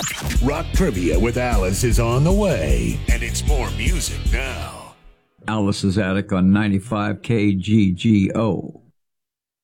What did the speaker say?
Rock Trivia with Alice is on the way, and it's more music now. Alice's Attic on 95 KGGO.